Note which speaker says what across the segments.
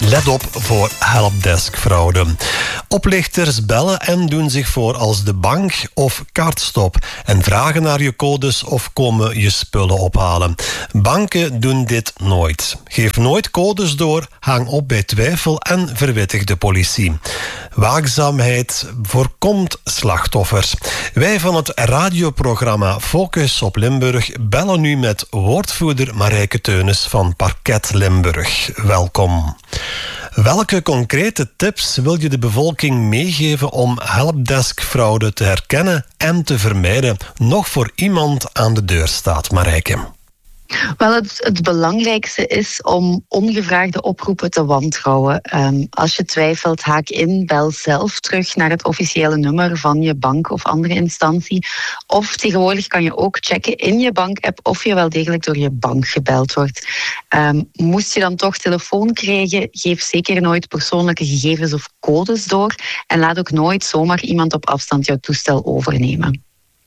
Speaker 1: Let op voor helpdesk-fraude. Oplichters bellen en doen zich voor als de bank of Kaartstop en vragen naar je codes of komen je spullen ophalen. Banken doen dit nooit. Geef nooit codes door, hang op bij twijfel en verwittig de politie. Waakzaamheid voorkomt slachtoffers. Wij van het radioprogramma Focus op Limburg bellen nu met woordvoerder Marijke Teunis van Parket Limburg. Welkom. Welke concrete tips wil je de bevolking meegeven om helpdesk-fraude te herkennen en te vermijden, nog voor iemand aan de deur staat, Marijke?
Speaker 2: Wel, het belangrijkste is om ongevraagde oproepen te wantrouwen. Als je twijfelt, haak in, bel zelf terug naar het officiële nummer van je bank of andere instantie. Of tegenwoordig kan je ook checken in je bankapp of je wel degelijk door je bank gebeld wordt. Moest je dan toch telefoon krijgen, geef zeker nooit persoonlijke gegevens of codes door. En laat ook nooit zomaar iemand op afstand jouw toestel overnemen.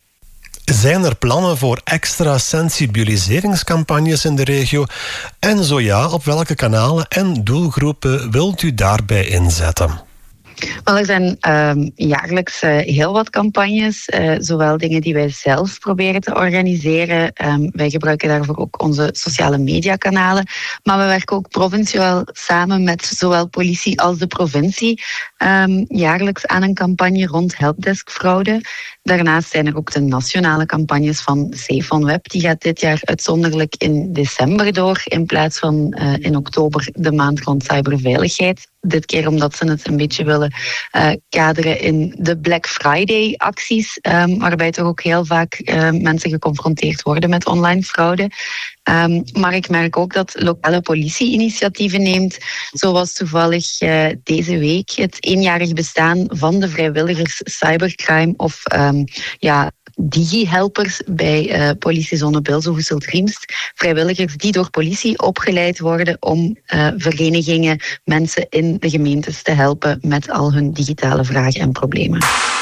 Speaker 1: Zijn er plannen voor extra sensibiliseringscampagnes in de regio? En zo ja, op welke kanalen en doelgroepen wilt u daarbij inzetten?
Speaker 2: Wel, er zijn jaarlijks heel wat campagnes, zowel dingen die wij zelf proberen te organiseren. Wij gebruiken daarvoor ook onze sociale mediakanalen. Maar we werken ook provinciaal samen met zowel politie als de provincie. Jaarlijks aan een campagne rond helpdesk-fraude. Daarnaast zijn er ook de nationale campagnes van Safe on Web. Die gaat dit jaar uitzonderlijk in december door, in plaats van in oktober, de maand rond cyberveiligheid. Dit keer omdat ze het een beetje willen kaderen in de Black Friday-acties, waarbij toch ook heel vaak mensen geconfronteerd worden met online fraude. Maar ik merk ook dat lokale politie initiatieven neemt. Zo was toevallig deze week het eenjarig bestaan van de vrijwilligers cybercrime of digi-helpers bij politiezone Bilzo-Husselt-Riemst. Vrijwilligers die door politie opgeleid worden om verenigingen, mensen in de gemeentes te helpen met al hun digitale vragen en problemen.